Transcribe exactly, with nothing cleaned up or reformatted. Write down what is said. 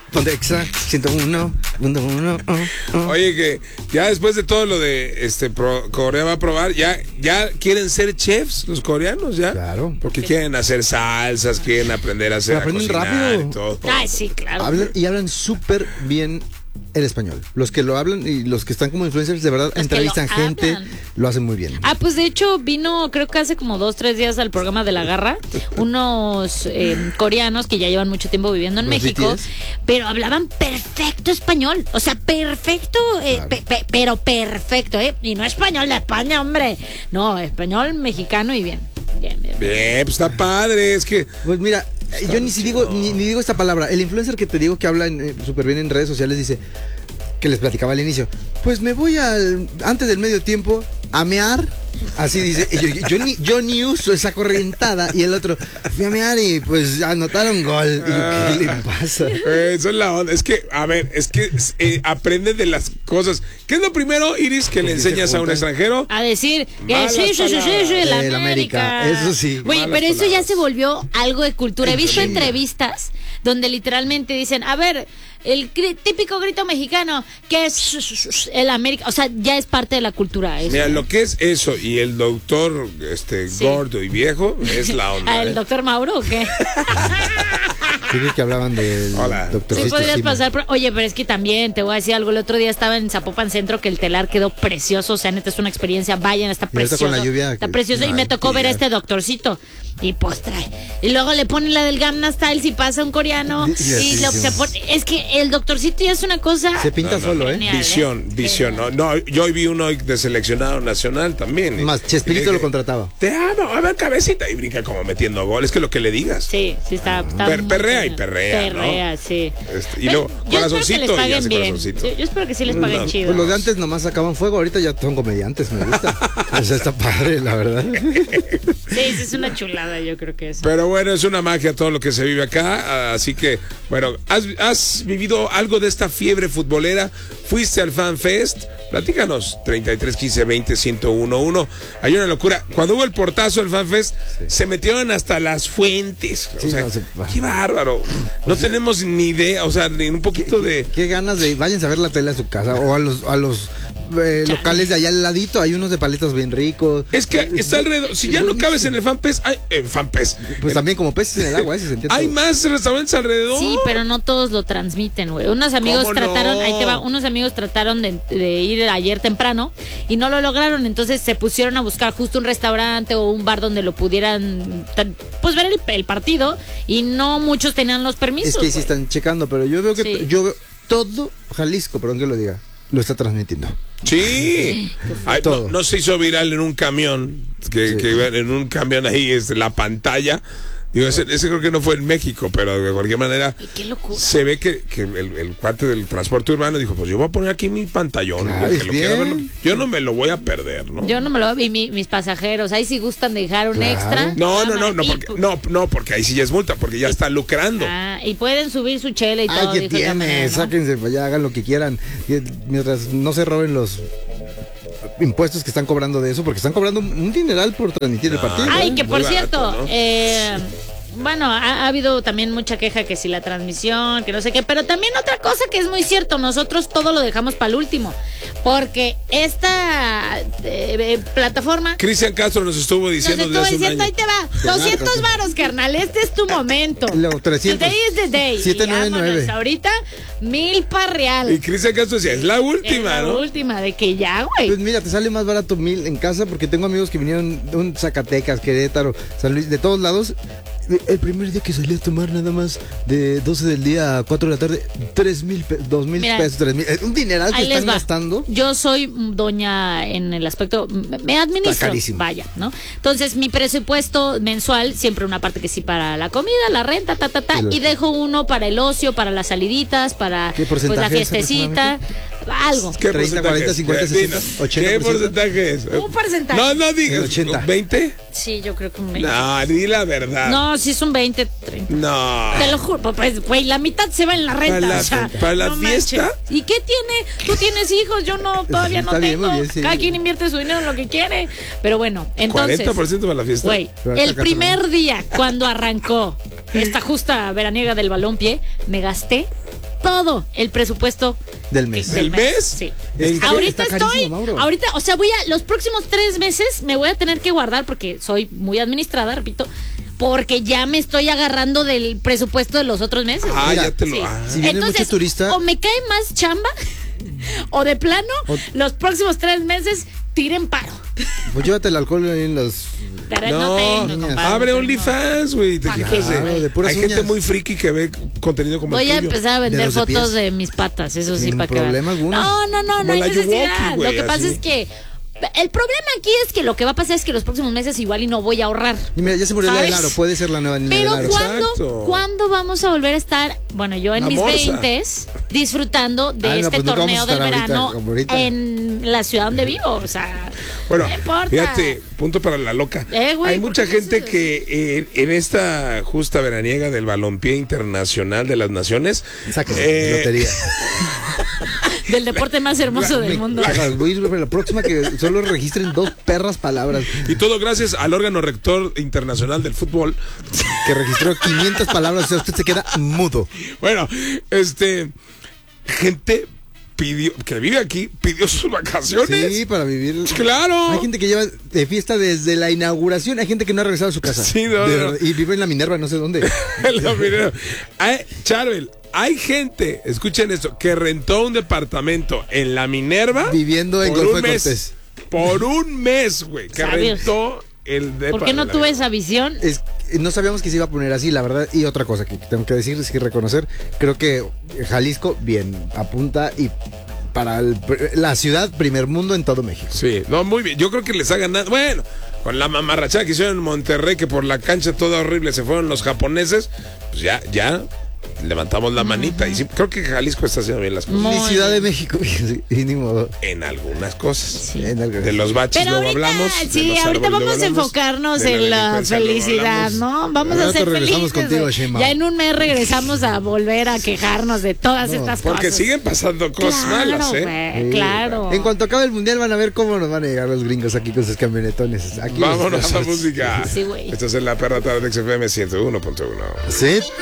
Pontexa ciento uno punto uno. Oh, oh. Oye, que ya después de todo lo de este pro, Corea va a probar, ya, ya quieren ser chefs los coreanos, ya. Claro. Porque quieren hacer salsas, quieren aprender a hacer a Aprenden cocinar rápido. y todo. Ay, sí, claro. Hablan, y hablan súper bien el español. Los que lo hablan y los que están como influencers, de verdad, Los entrevistan que lo gente, hablan. lo hacen muy bien. Ah, pues de hecho vino, creo que hace como dos, tres días al programa de La Garra, unos eh, coreanos que ya llevan mucho tiempo viviendo en Los México, B T S. pero hablaban perfecto español, o sea, perfecto, eh, Claro. pe- pe- pero perfecto, ¿eh? Y no español de España, hombre, no, español mexicano y bien, bien, bien. Bien, pues está padre, es que... Pues mira, yo ni si digo ni, ni digo esta palabra. El influencer que te digo que habla en, eh, súper bien en redes sociales dice que les platicaba al inicio. Pues me voy al antes del medio tiempo a mear. Así dice. Y yo, yo ni yo ni uso esa corrientada. Y el otro fui a mear y pues anotaron gol. Y yo, ¿qué le pasa? Eh, Eso es la onda. Es que, a ver, es que eh, aprende de las cosas. ¿Qué es lo primero, Iris, que le Porque se enseñas a un juntan. extranjero? A decir que Malas sí, sí, sí, sí, sí, palabras. la El América. América, eso sí. Güey, Malas pero eso ya palabras. se volvió algo de cultura. He visto Sí. entrevistas donde literalmente dicen, a ver, el gri- típico grito mexicano, que es el América, o sea, ya es parte de la cultura. Eso. Mira, lo que es eso y el doctor este, Sí. gordo y viejo es la onda. Ah, ¿el ¿eh? doctor Mauro o qué? Sí, vi que hablaban del Hola. doctor. Sí, podrías pasar. por- Oye, pero es que también te voy a decir algo. El otro día estaba en Zapopan Centro que el telar quedó precioso. O sea, neta, es una experiencia. Vayan, está Y ahorita precioso. con la lluvia Está que- precioso. Y me Ay, tocó ver a tía. este doctorcito. Y pues trae. Y luego le ponen la del Gamma Style si pasa un coreano. Y- Y, y lo así, se sí. pone. Es que el doctorcito ya es una cosa. Se pinta solo, ¿eh? Genial, ¿eh? Visión, visión. No, no, yo hoy vi uno hoy de seleccionado nacional también. Más, Chespirito Y- lo contrataba. Te amo, a ver, cabecita. Y brinca como metiendo goles, que lo que le digas. Sí, sí, está. está Per- muy perrea y cañón. perrea, ¿no? Perrea, sí. Este, y Pero luego, yo espero que corazoncito les y paguen hace bien. corazoncito. Yo, yo espero que sí les paguen No, chido. Pues los de antes nomás sacaban fuego, ahorita ya son comediantes, me gusta. O sea, está padre, la verdad. Sí, sí, es una chulada, yo creo que es. Pero bueno, es una magia todo lo que se vive acá. Así que, bueno, ¿has, has vivido algo de esta fiebre futbolera? ¿Fuiste al Fan Fest? Platícanos, treinta y tres, quince, veinte, ciento uno, uno. Hay una locura. Cuando hubo el portazo del Fan Fest, se metieron hasta las fuentes. O Sí, sea, no, se- qué bárbaro. No tenemos ni idea, o sea, ni un poquito de... Qué ganas de váyanse a ver la tele a su casa o a los a los eh, locales de allá al ladito, hay unos de paletas bien ricos. Es que está alrededor. Si ya no cabes en el Fan Fest, hay... eh, Fan Fest. Pues también como peces en el agua, ese sentido. Hay más restaurantes alrededor. Sí, pero no todos lo transmiten, güey. Unos amigos ¿Cómo trataron, no? ahí te va, unos amigos trataron de, de ir ayer temprano y no lo lograron, entonces se pusieron a buscar justo un restaurante o un bar donde lo pudieran, tan- pues ver el, el partido y no muchos tenían los permisos. Es que sí güey. están checando, pero yo veo que Sí. yo veo todo Jalisco, perdón que lo diga, lo está transmitiendo. Sí. Ay, no, Todo. no se hizo viral en un camión, que, Sí. que en un camión ahí es la pantalla. Digo, ese, ese creo que no fue en México, pero de cualquier manera Y qué locura. se ve que, que el, el cuate del transporte urbano dijo, pues yo voy a poner aquí mi pantallón. Claro, el que es lo quiera bien. verlo, yo no me lo voy a perder, ¿no? Yo no me lo vi, mi- mis pasajeros, ahí si gustan dejar un Claro. extra. No, no, no, no, y- porque, no, no, porque ahí sí ya es multa, porque ya está lucrando. Ah, y pueden subir su chela y todo. Ay, dijo ¿qué de esa tiene? manera, ¿no? Sáquense para allá, hagan lo que quieran. Y, mientras no se roben los impuestos que están cobrando de eso, porque están cobrando un dineral por transmitir el partido. Ay, ¿eh? que por Muy barato, cierto, ¿no? eh, bueno, ha, ha habido también mucha queja que si la transmisión, que no sé qué, pero también otra cosa que es muy cierto, nosotros todo lo dejamos para el último, porque esta eh, eh, plataforma Cristian Castro nos estuvo nos diciendo estuvo desde hace un diciendo, ahí año. te va, doscientos varos, carnal, este es tu momento. Luego, trescientos. Today is the day. siete Y noventa y nueve. vámonos, ahorita, mil pa' real. Y Cristian Castro decía, es la Es última, la ¿no? última, de que ya, güey. Pues mira, te sale más barato mil en casa porque tengo amigos que vinieron de un Zacatecas, Querétaro, San Luis, de todos lados. El primer día que salí a tomar nada más de doce del día a cuatro de la tarde, tres mil, dos mil Mira, pesos, tres mil. Un dineral que Ahí les están va. gastando. Yo soy mm, doña en el aspecto, me- me administro. Está carísimo. Vaya, ¿no? Entonces, mi presupuesto mensual, siempre una parte que sí para la comida, la renta, ta, ta, ta, Y lo- y dejo uno para el ocio, para las saliditas, para ¿Qué pues, la porcentaje es fiestecita, algo. ¿Qué treinta, porcentaje cuarenta, es? cincuenta, Eh, sesenta, dinos, ochenta ¿Qué por ciento? porcentaje es? Un porcentaje. No, no digas. ochenta. ¿veinte? Sí, yo creo que un veinte. No, di la verdad. No, sí es un veinte, treinta. No. Te lo juro, pues, güey, la mitad se va en la renta. Para la- o sea, para la no fiesta. manches. ¿Y qué tiene? Tú tienes hijos, yo no, todavía no Está bien, tengo. muy bien, sí. Cada quien invierte su dinero en lo que quiere. Pero bueno, entonces. cuarenta por ciento para la fiesta. Güey, Pero acá el acaso primer no. día cuando arrancó esta justa veraniega del balompié, me gasté todo el presupuesto Del mes. ¿Del mes? Sí. ¿En qué? Ahorita Está estoy, carísimo, Mauro. ahorita, o sea, voy a, los próximos tres meses me voy a tener que guardar porque soy muy administrada, repito, porque ya me estoy agarrando del presupuesto de los otros meses. Ah, Mira, ya te lo. Sí. ah. Si viene Entonces, mucho turista- o me cae más chamba, o de plano, O- los próximos tres meses tiren paro. Pues llévate el alcohol en los... Pero no, No, tengo, compadre, abre no tengo. OnlyFans, güey. ¿Te ¿Para fijas? qué? eh? Claro, de puras Hay gente uñas. muy friki que ve contenido como Voy el a tuyo. empezar a vender Dedos de fotos pies. de mis patas, eso sí, Sin para que vean. problema alguno. No, no, no, no Como hay la necesidad. Yuwoki, güey, Lo que pasa así. es que el problema aquí es que lo que va a pasar es que los próximos meses igual y no voy a ahorrar. Y mira, ya se murió la ¿Sabes? del aro, puede ser la nueva niña Pero del aro. ¿cuándo, Exacto. ¿cuándo vamos a volver a estar, bueno, yo en La mis morsa. veintes, disfrutando de Ah, no, este pues nunca vamos a torneo del estar ahorita, verano como ahorita. en la ciudad donde vivo? O sea, Bueno, no importa. fíjate, punto para la loca. Eh, güey, Hay ¿por mucha qué gente haces que eh, en esta justa veraniega del Balompié Internacional de las Naciones. Sáquese, eh, lotería. Del deporte más hermoso del Me mundo. cagas, voy a ir a la próxima que solo registren dos perras palabras. Y todo gracias al órgano rector internacional del fútbol. Que registró quinientas palabras, o sea, usted se queda mudo. Bueno, este. Gente pidió, que vive aquí, pidió sus vacaciones. Sí, para vivir. Claro. Hay gente que lleva de fiesta desde la inauguración, hay gente que no ha regresado a su casa. Sí, no, De no. verdad, y vive en la Minerva, no sé dónde. La primera. Hay- Charbel, hay gente, escuchen esto, que rentó un departamento en la Minerva. Viviendo en por Golfo un de mes. Cortés. Por un mes, güey. Que ¿Sabios? rentó el departamento. ¿Por qué no tuve esa visión? Es, no sabíamos que se iba a poner así, la verdad. Y otra cosa que tengo que decir, es que reconocer, creo que Jalisco bien apunta y para el- la ciudad primer mundo en todo México. Sí, no, muy bien. Yo creo que les ha ganado. Bueno, con la mamarrachada que hicieron en Monterrey, que por la cancha toda horrible se fueron los japoneses, pues ya, ya levantamos la manita. Y sí, creo que Jalisco está haciendo bien las cosas. Muy Ni Ciudad de bien. México, y ni modo. En algunas cosas. Sí. En algo- De los baches Pero luego ahorita, hablamos. de sí, los ahorita árboles vamos luego a hablamos, enfocarnos de en la delincuencia luego felicidad, hablamos. ¿no? Vamos Ahora a ser te regresamos felices. contigo, güey. Sheinbaum. Ya en un mes regresamos a volver a quejarnos de todas No, estas Porque cosas. siguen pasando cosas Claro, malas, ¿eh? güey, Sí. claro. En cuanto acabe el mundial van a ver cómo nos van a llegar los gringos aquí con sus camionetones. Aquí los Vámonos a esperamos. música. Sí, güey. Esto es en la perra tarde X F M ciento uno punto uno. Sí.